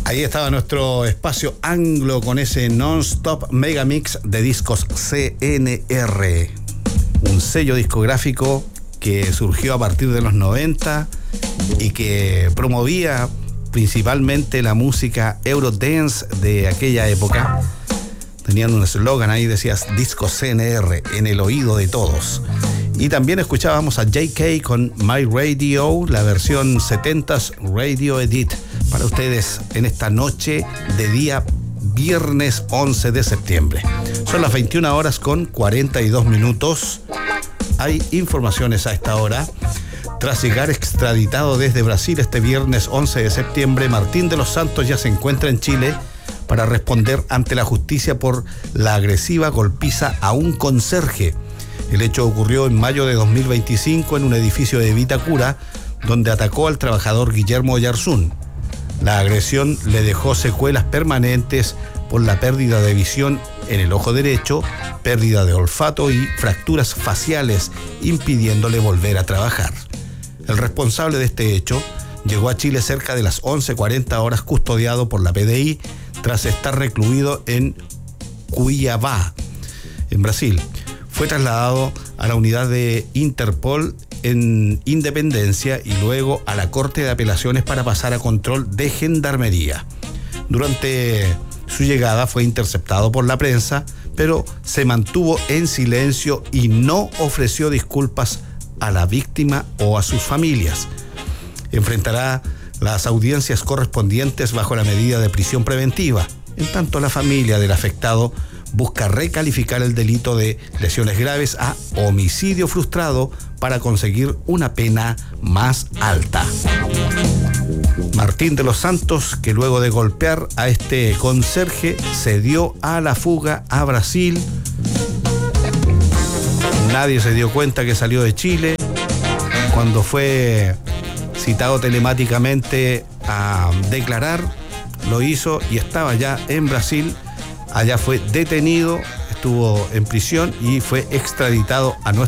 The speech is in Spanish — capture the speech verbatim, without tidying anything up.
Ahí estaba nuestro espacio anglo con ese non-stop megamix de discos C N R, un sello discográfico que surgió a partir de los noventa y que promovía principalmente la música Eurodance de aquella época. Tenían un eslogan ahí, decías disco C N R en el oído de todos. Y también escuchábamos a J K con My Radio, la versión setentas Radio Edit, para ustedes en esta noche de día viernes once de septiembre. Son las veintiuna horas con cuarenta y dos minutos. Hay informaciones a esta hora. Tras llegar extraditado desde Brasil este viernes once de septiembre, Martín de los Santos ya se encuentra en Chile para responder ante la justicia por la agresiva golpiza a un conserje. El hecho ocurrió en mayo de dos mil veinticinco en un edificio de Vitacura, donde atacó al trabajador Guillermo Oyarzún. La agresión le dejó secuelas permanentes por la pérdida de visión en el ojo derecho, pérdida de olfato y fracturas faciales, impidiéndole volver a trabajar. El responsable de este hecho llegó a Chile cerca de las once cuarenta horas custodiado por la P D I tras estar recluido en Cuiabá, en Brasil. Fue trasladado a la unidad de Interpol en Independencia y luego a la Corte de Apelaciones para pasar a control de Gendarmería. Durante su llegada fue interceptado por la prensa, pero se mantuvo en silencio y no ofreció disculpas a la víctima o a sus familias. Enfrentará las audiencias correspondientes bajo la medida de prisión preventiva. En tanto, la familia del afectado busca recalificar el delito de lesiones graves a homicidio frustrado para conseguir una pena más alta. Martín de los Santos, que luego de golpear a este conserje se dio a la fuga a Brasil. Nadie se dio cuenta que salió de Chile. Cuando fue citado telemáticamente a declarar, lo hizo y estaba ya en Brasil. Allá fue detenido, estuvo en prisión y fue extraditado a nuestro